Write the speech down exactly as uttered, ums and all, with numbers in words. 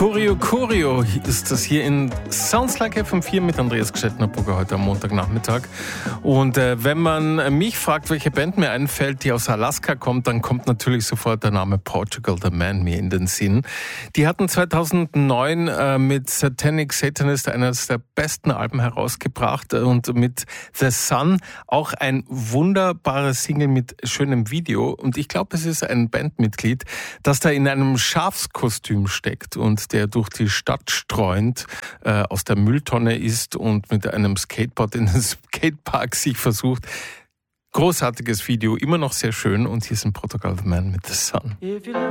Choreo Choreo ist das hier in Sounds Like F M vier mit Andreas Gschettner-Burger heute am Montagnachmittag. Und äh, wenn man mich fragt, welche Band mir einfällt, die aus Alaska kommt, dann kommt natürlich sofort der Name Portugal the Man mir in den Sinn. Die hatten zweitausendneun äh, mit Satanic Satanist eines der besten Alben herausgebracht und mit The Sun auch ein wunderbares Single mit schönem Video. Und ich glaube, es ist ein Bandmitglied, das da in einem Schafskostüm steckt und der durch die Stadt streuend äh, aus der Mülltonne ist und mit einem Skateboard in den Skatepark sich versucht. Großartiges Video, immer noch sehr schön. Und hier ist ein Portugal the Man mit The Sun.